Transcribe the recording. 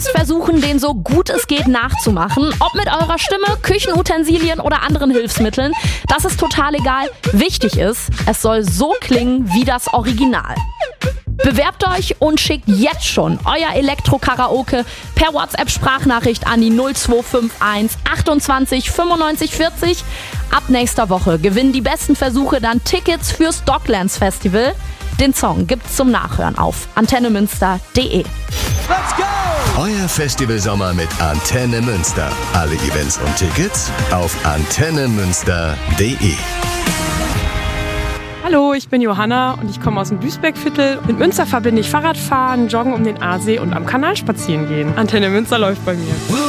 Versuchen, den so gut es geht nachzumachen. Ob mit eurer Stimme, Küchenutensilien oder anderen Hilfsmitteln. Das ist total egal. Wichtig ist, es soll so klingen wie das Original. Bewerbt euch und schickt jetzt schon euer Elektro-Karaoke per WhatsApp-Sprachnachricht an die 0251 28 95 40. Ab nächster Woche gewinnen die besten Versuche dann Tickets fürs Docklands Festival. Den Song gibt's zum Nachhören auf antennemünster.de. Let's go! Euer Festivalsommer mit Antenne Münster. Alle Events und Tickets auf antennemünster.de. Hallo, ich bin Johanna und ich komme aus dem Duisbergviertel. Mit Münster verbinde ich Fahrradfahren, Joggen um den Aasee und am Kanal spazieren gehen. Antenne Münster läuft bei mir.